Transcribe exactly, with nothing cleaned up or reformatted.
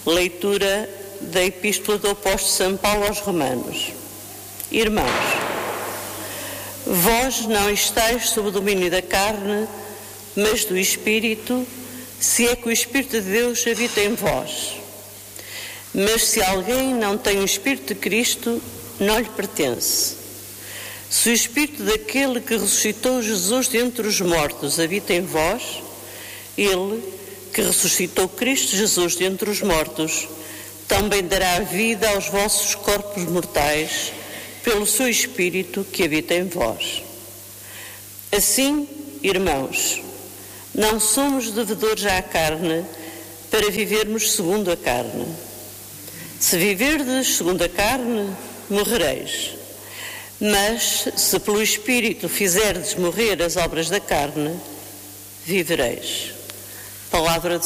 Leitura da Epístola do Apóstolo São Paulo aos Romanos. Irmãos, vós não estáis sob o domínio da carne, mas do Espírito, se é que o Espírito de Deus habita em vós. Mas se alguém não tem o Espírito de Cristo, não lhe pertence. Se o Espírito daquele que ressuscitou Jesus dentre os mortos habita em vós, ele, que ressuscitou Cristo Jesus dentre os mortos, também dará vida aos vossos corpos mortais, pelo seu Espírito que habita em vós. Assim, irmãos, não somos devedores à carne para vivermos segundo a carne. Se viverdes segundo a carne, morrereis. Mas, se pelo Espírito fizerdes morrer as obras da carne, vivereis. Palavra de